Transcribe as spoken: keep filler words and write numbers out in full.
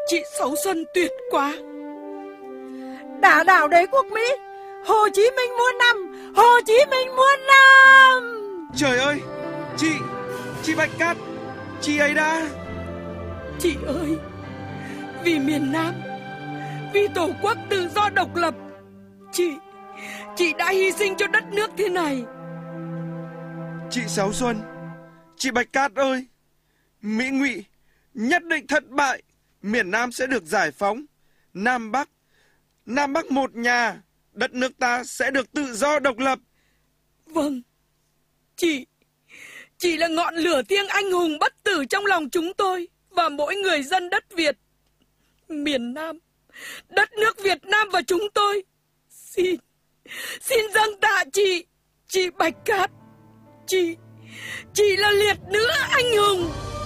Chị Sáu Xuân tuyệt quá. Đả đảo đế quốc Mỹ, Hồ Chí Minh muôn năm, Hồ Chí Minh muôn năm. Trời ơi, chị, chị Bạch Cát, chị ấy đã... Chị ơi, vì miền Nam, vì Tổ quốc tự do độc lập, Chị, chị đã hy sinh cho đất nước thế này. Chị Sáu Xuân, chị Bạch Cát ơi, Mỹ Ngụy nhất định thất bại, miền Nam sẽ được giải phóng. Nam Bắc, Nam Bắc một nhà, đất nước ta sẽ được tự do độc lập. Vâng, chị, chị là ngọn lửa thiêng anh hùng bất tử trong lòng chúng tôi và mỗi người dân đất Việt. Miền Nam, đất nước Việt Nam và chúng tôi Xin, xin dâng tạ chị, chị Bạch Cát. Chị, chị là liệt nữ anh hùng.